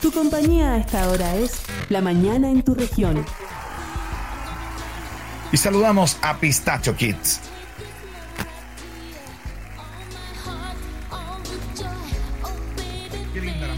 Tu compañía a esta hora es La Mañana en tu región. Y saludamos a Pistacho Kids. Qué linda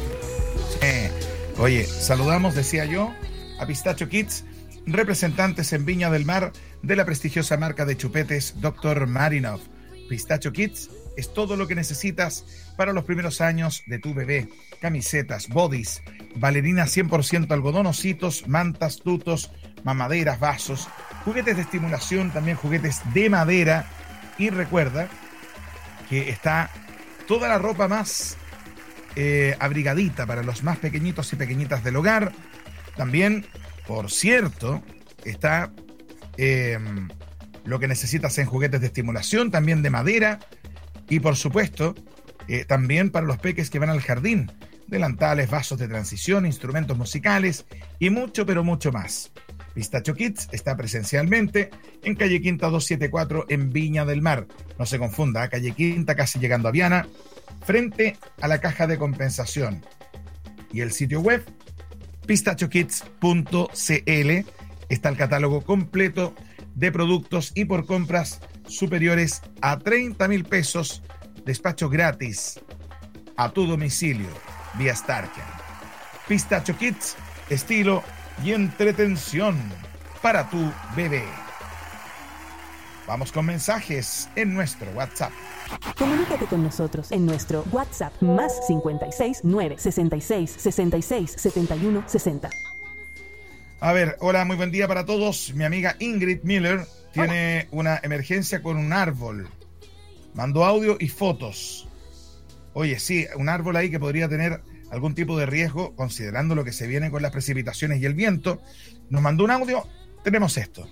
la... Oye, saludamos, decía yo, a Pistacho Kids, representantes en Viña del Mar de la prestigiosa marca de chupetes Dr. Marinov. Pistacho Kids es todo lo que necesitas para los primeros años de tu bebé. Camisetas, bodys, bailarinas 100% algodón, ositos, mantas, tutos, mamaderas, vasos, juguetes de estimulación, también juguetes de madera. Y recuerda que está toda la ropa más abrigadita para los más pequeñitos y pequeñitas del hogar. También, por cierto, está lo que necesitas en juguetes de estimulación, también de madera. Y por supuesto, también para los peques que van al jardín. Delantales, vasos de transición, instrumentos musicales y mucho, pero mucho más. Pistacho Kids está presencialmente en calle Quinta 274 en Viña del Mar. No se confunda, calle Quinta, casi llegando a Viana, frente a la caja de compensación. Y el sitio web, pistachokids.cl, está el catálogo completo de productos y por compras superiores a 30.000 pesos, despacho gratis a tu domicilio vía Starken. Pistacho Kids, estilo y entretención para tu bebé. Vamos con mensajes en nuestro WhatsApp. Comunícate con nosotros en nuestro WhatsApp más 56 9 66 66 71 60. A ver, hola, muy buen día para todos. Mi amiga Ingrid Miller tiene una emergencia con un árbol. Mandó audio y fotos. Oye, sí, un árbol ahí que podría tener algún tipo de riesgo, considerando lo que se viene con las precipitaciones y el viento. Nos mandó un audio, tenemos esto.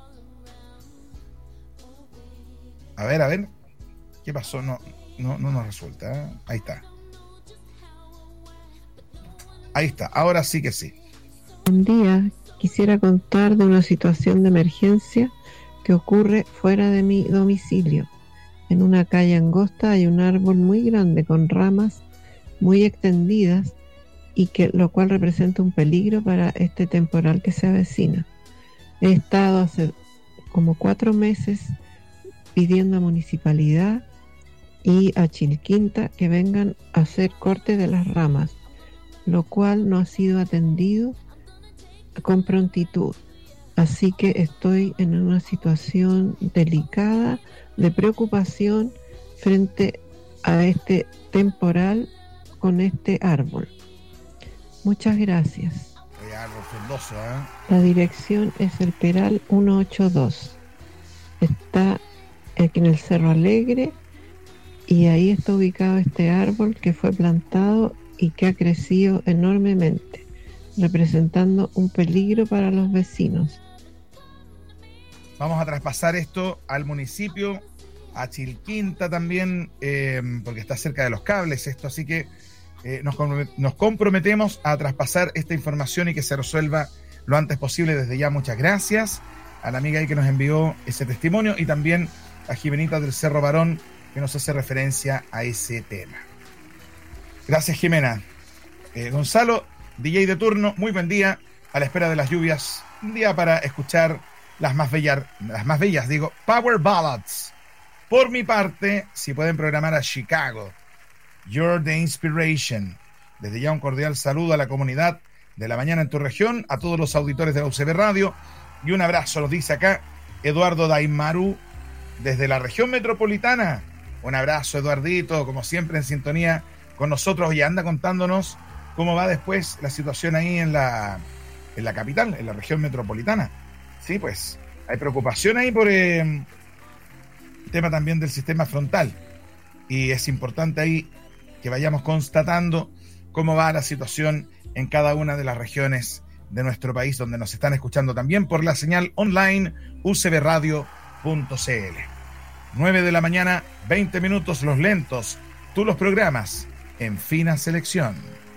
A ver, ¿qué pasó? No nos resulta, ¿eh? Ahí está, ahora sí que sí. Buen día, quisiera contar de una situación de emergencia que ocurre fuera de mi domicilio. En una calle angosta hay un árbol muy grande con ramas muy extendidas y lo cual representa un peligro para este temporal que se avecina. He estado hace como 4 meses pidiendo a Municipalidad y a Chilquinta que vengan a hacer corte de las ramas, lo cual no ha sido atendido con prontitud. Así que estoy en una situación delicada de preocupación frente a este temporal con este árbol. Muchas gracias. Árbol frondoso, ¿eh? La dirección es el Peral 182. Está aquí en el Cerro Alegre y ahí está ubicado este árbol que fue plantado y que ha crecido enormemente, representando un peligro para los vecinos. Vamos a traspasar esto al municipio, a Chilquinta también, porque está cerca de los cables esto, así que nos comprometemos a traspasar esta información y que se resuelva lo antes posible. Desde ya, muchas gracias a la amiga ahí que nos envió ese testimonio y también a Jimenita del Cerro Barón que nos hace referencia a ese tema. Gracias, Jimena. Gonzalo, DJ de turno, muy buen día, a la espera de las lluvias, un día para escuchar las más bellas, Power Ballads. Por mi parte, si pueden programar a Chicago, You're the Inspiration. Desde ya un cordial saludo a la comunidad de La Mañana en tu región, a todos los auditores de la UCB Radio, y un abrazo, los dice acá Eduardo Daimaru, desde la región metropolitana. Un abrazo, Eduardito, como siempre en sintonía con nosotros, y anda contándonos cómo va después la situación ahí en la capital, en la región metropolitana. Sí, pues hay preocupación ahí por el tema también del sistema frontal, y es importante ahí que vayamos constatando cómo va la situación en cada una de las regiones de nuestro país, donde nos están escuchando también por la señal online ucbradio.cl. 9 de la mañana, 20 minutos, los lentos, tú los programas en fina selección.